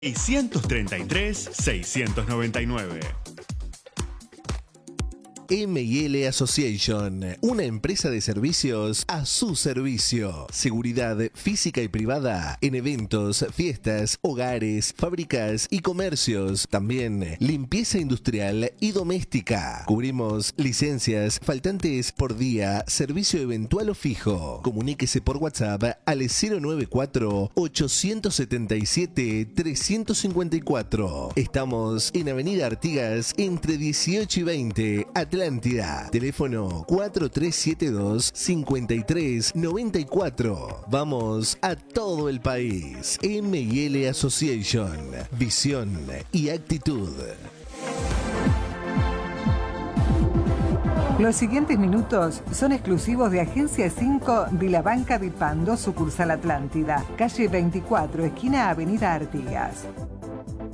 y 133-699. M&L Association, una empresa de servicios a su servicio. Seguridad física y privada en eventos, fiestas, hogares, fábricas y comercios. También limpieza industrial y doméstica. Cubrimos licencias, faltantes por día, servicio eventual o fijo. Comuníquese por WhatsApp al 094-877-354. Estamos en Avenida Artigas entre 18 y 20, Atlántida. Teléfono 4372-5394. Vamos a todo el país. M&L Association. Visión y actitud. Los siguientes minutos son exclusivos de Agencia 5 de la Banca de Pando, sucursal Atlántida, calle 24, esquina Avenida Artigas.